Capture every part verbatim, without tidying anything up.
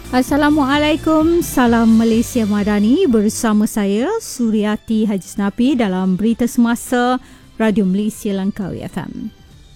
Assalamualaikum, salam Malaysia Madani, bersama saya Suryati Haji Senapi dalam Berita Semasa Radio Malaysia Langkawi F M.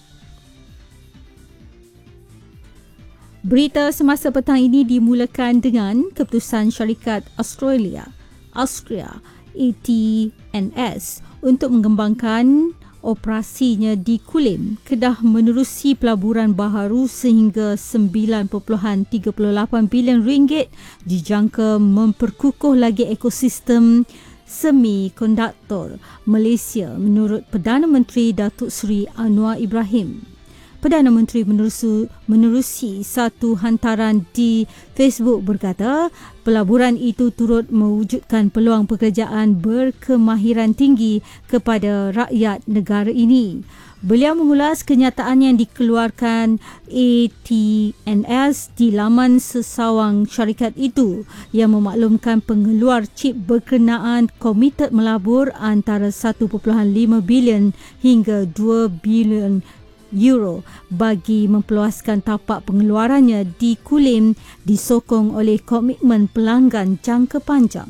Berita Semasa petang ini dimulakan dengan keputusan syarikat Australia, Austria A T N S untuk mengembangkan operasinya di Kulim, Kedah menerusi pelaburan baharu sehingga sembilan perpuluhan tiga lapan bilion ringgit dijangka memperkukuh lagi ekosistem semikonduktor Malaysia menurut Perdana Menteri Datuk Seri Anwar Ibrahim. Perdana Menteri menerusi, menerusi satu hantaran di Facebook berkata, pelaburan itu turut mewujudkan peluang pekerjaan berkemahiran tinggi kepada rakyat negara ini. Beliau mengulas kenyataan yang dikeluarkan A T N S di laman sesawang syarikat itu yang memaklumkan pengeluar cip berkenaan komited melabur antara satu perpuluhan lima bilion hingga dua bilion euro bagi memperluaskan tapak pengeluarannya di Kulim disokong oleh komitmen pelanggan jangka panjang.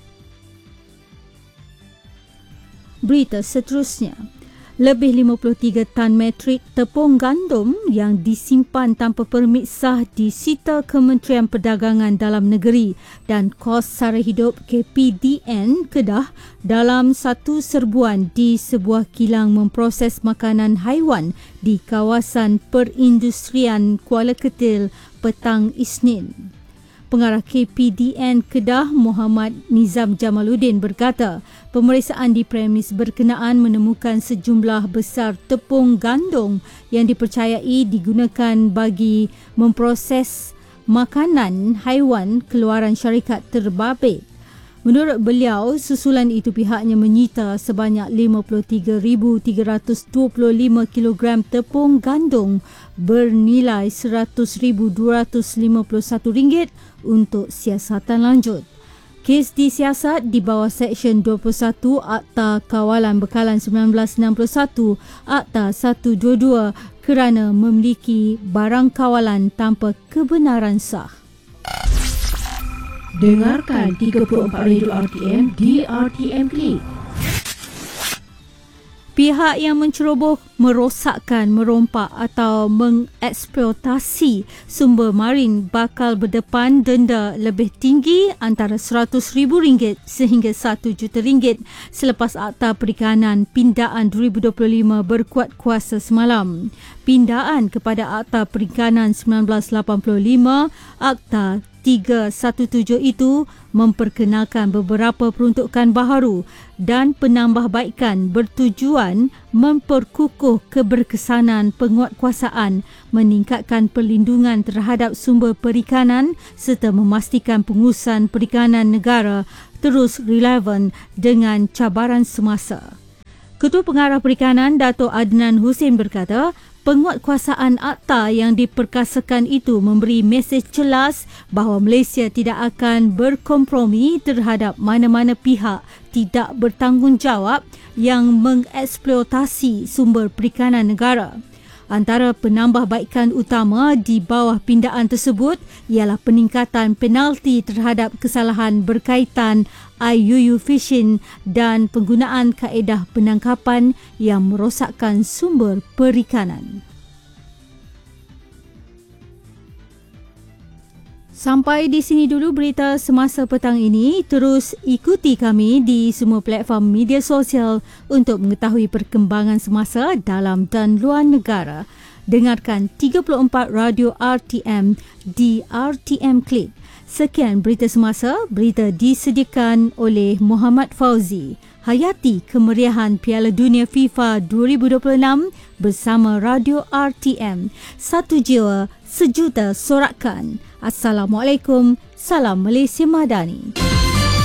Berita seterusnya, lebih lima puluh tiga tan metrik tepung gandum yang disimpan tanpa permit sah disita Kementerian Perdagangan Dalam Negeri dan Kos Sara Hidup K P D N Kedah dalam satu serbuan di sebuah kilang memproses makanan haiwan di kawasan perindustrian Kuala Ketil petang Isnin. Pengarah K P D N Kedah Muhammad Nizam Jamaluddin berkata, pemeriksaan di premis berkenaan menemukan sejumlah besar tepung gandum yang dipercayai digunakan bagi memproses makanan haiwan keluaran syarikat terbabit. Menurut beliau, susulan itu pihaknya menyita sebanyak lima puluh tiga ribu tiga ratus dua puluh lima kilogram tepung gandum bernilai seratus ribu dua ratus lima puluh satu ringgit untuk siasatan lanjut. Kes disiasat di bawah Seksyen dua puluh satu Akta Kawalan Bekalan seribu sembilan ratus enam puluh satu Akta seratus dua puluh dua kerana memiliki barang kawalan tanpa kebenaran sah. Dengarkan tiga puluh empat Radio R T M di R T M Click. Pihak yang menceroboh, merosakkan, merompak atau mengeksploitasi sumber marin bakal berdepan denda lebih tinggi antara seratus ribu ringgit sehingga satu juta ringgit selepas Akta Perikanan Pindaan dua ribu dua puluh lima berkuat kuasa semalam. Pindaan kepada Akta Perikanan seribu sembilan ratus lapan puluh lima, Akta tiga satu tujuh itu memperkenalkan beberapa peruntukan baharu dan penambahbaikan bertujuan memperkukuh keberkesanan penguatkuasaan, meningkatkan perlindungan terhadap sumber perikanan serta memastikan pengurusan perikanan negara terus relevan dengan cabaran semasa. Ketua Pengarah Perikanan Dato' Adnan Hussein berkata, penguatkuasaan akta yang diperkasakan itu memberi mesej jelas bahawa Malaysia tidak akan berkompromi terhadap mana-mana pihak tidak bertanggungjawab yang mengeksploitasi sumber perikanan negara. Antara penambahbaikan utama di bawah pindaan tersebut ialah peningkatan penalti terhadap kesalahan berkaitan I U U fishing dan penggunaan kaedah penangkapan yang merosakkan sumber perikanan. Sampai di sini dulu berita semasa petang ini. Terus ikuti kami di semua platform media sosial untuk mengetahui perkembangan semasa dalam dan luar negara. Dengarkan tiga puluh empat Radio R T M di R T M Click. Sekian berita semasa, berita disediakan oleh Muhammad Fauzi. Hayati kemeriahan Piala Dunia FIFA dua ribu dua puluh enam bersama Radio R T M. Satu jiwa, sejuta sorakan. Assalamualaikum, salam Malaysia Madani.